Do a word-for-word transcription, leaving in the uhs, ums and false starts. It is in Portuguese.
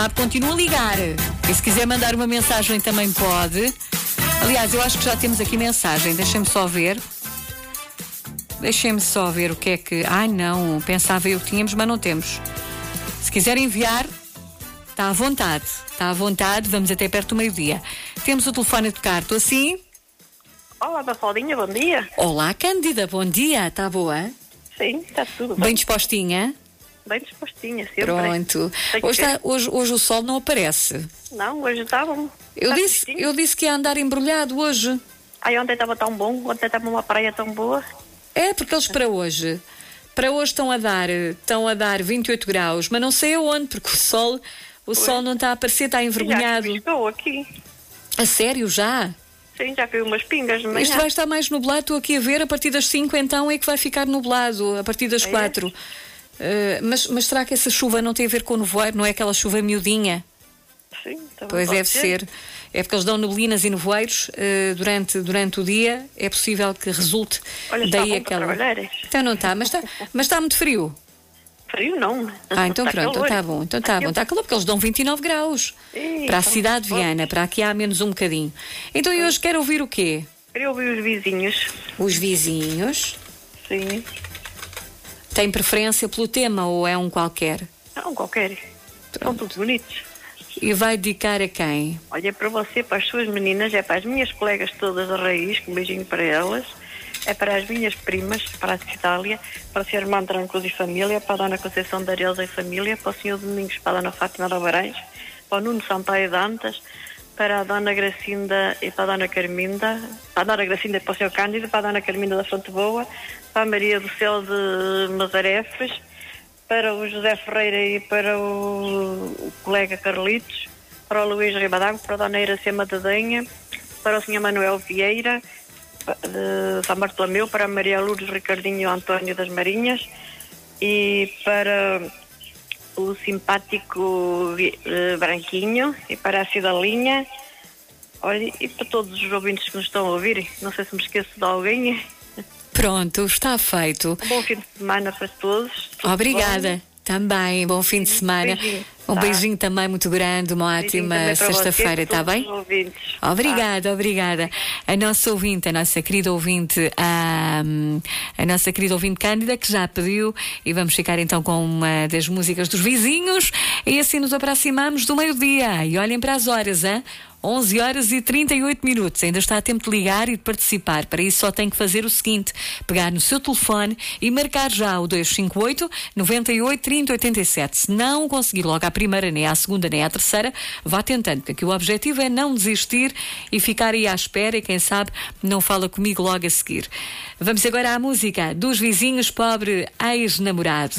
Continua a ligar. E se quiser mandar uma mensagem também pode. Aliás, eu acho que já temos aqui mensagem. Deixem-me só ver. Deixem-me só ver o que é que... Ai, não. Pensava eu que tínhamos, mas não temos. Se quiser enviar, está à vontade. Está à vontade. Vamos até perto do meio-dia. Temos o telefone a tocar. Estou assim? Olá, Mafaldinha. Bom dia. Olá, Cândida. Bom dia. Está boa? Sim, está tudo bem. Bem dispostinha? Bem dispostinha, sempre. Pronto. Hoje, está, hoje, hoje o sol não aparece. Não, hoje estavam. Eu disse, eu disse que ia andar embrulhado hoje. Ai, ontem estava tão bom, ontem estava uma praia tão boa. É, porque eles para hoje, para hoje estão a dar, estão a dar vinte e oito graus, mas não sei aonde, porque o sol, o sol não está a aparecer, está envergonhado. Já estou aqui. A sério, já? Sim, já caiu umas pingas de manhã. Isto vai estar mais nublado, estou aqui a ver, a partir das cinco então é que vai ficar nublado, a partir das quatro. É. Uh, mas, mas será que essa chuva não tem a ver com o nevoeiro? Não é aquela chuva miudinha? Sim, também pois deve ser. ser. É porque eles dão neblinas e nevoeiros uh, durante, durante o dia. É possível que resulte. Olha, daí está aquela. Bom para trabalhar. Então não está, mas está, mas está muito frio. Frio não. Ah, então está pronto, está bom. Então está bom. Está calor porque eles dão vinte e nove graus. Sim, para a cidade de Viana, para aqui há menos um bocadinho. Então e hoje quero ouvir o quê? Queria ouvir os vizinhos. Os vizinhos? Sim. Tem preferência pelo tema ou é um qualquer? Não, qualquer. São todos bonitos. E vai dedicar a quem? Olha, é para você, para as suas meninas, é para as minhas colegas todas da Raiz, um beijinho para elas, é para as minhas primas, para a Citália, para o senhor Armando Trancoso e família, para a Dona Conceição da Arelza e família, para o senhor Domingos, para a Dona Fátima de Alvarez, para o Nuno Sampaio Dantas, para a Dona Gracinda e para a Dona Carminda, para a Dona Gracinda e para o senhor Cândido, para a Dona Carminda da Fonte Boa, para a Maria do Céu de Mazarefes, para o José Ferreira e para o, o colega Carlitos, para o Luís Ribadago, para a Dona Iracema da Denha, para o senhor Manuel Vieira, de São Bartolomeu, para a Maria Lourdes Ricardinho António das Marinhas e para o simpático uh, Branquinho e para a Cidalinha. Olha, e para todos os ouvintes que nos estão a ouvir, não sei se me esqueço de alguém. Pronto, está feito. Um bom fim de semana para todos. Obrigada. Bom. Também, bom fim de semana. Beijinho. Um Tá. beijinho também muito grande, uma ótima sexta-feira, está bem? Obrigada, tá. obrigada. A nossa ouvinte, a nossa querida ouvinte, a, a nossa querida ouvinte Cândida, que já pediu, e vamos ficar então com uma das músicas dos vizinhos, e assim nos aproximamos do meio-dia. E olhem para as horas, hein? onze horas e trinta e oito minutos. Ainda está a tempo de ligar e de participar. Para isso só tem que fazer o seguinte: pegar no seu telefone e marcar já o dois cinco oito, nove oito, trinta, oitenta e sete. Se não conseguir logo à primeira, nem à segunda, nem à terceira, vá tentando, porque aqui o objetivo é não desistir e ficar aí à espera e quem sabe não fala comigo logo a seguir. Vamos agora à música dos vizinhos, pobre ex-namorado.